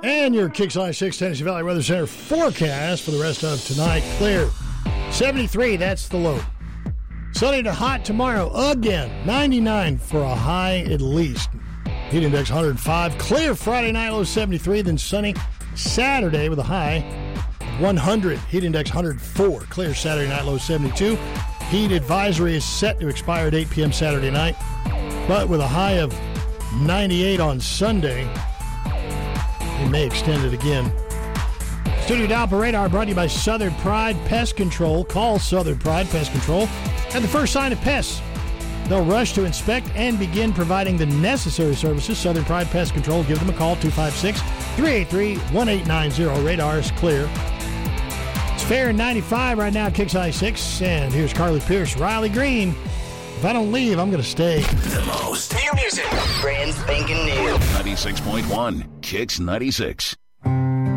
And your Kicks I-6 Tennessee Valley Weather Center forecast for the rest of tonight. Clear. 73, that's the low. Sunny to hot tomorrow again. 99 for a high at least. Heat index 105. Clear Friday night, low 73. Then sunny Saturday with a high 100. Heat index 104. Clear Saturday night, low 72. Heat advisory is set to expire at 8 p.m. Saturday night, but with a high of 98 on Sunday. They may extend it again. Studio Doppler radar brought to you by Southern Pride Pest Control. Call Southern Pride Pest Control at the first sign of pests. They'll rush to inspect and begin providing the necessary services. Southern Pride Pest Control. Give them a call, 256-383-1890. Radar is clear. It's fair in 95 right now, Kicks I-6. And here's Carly Pierce, Riley Green. If I don't leave, I'm going to stay. The most new music. Brand spanking new. 96.1 Kicks 96.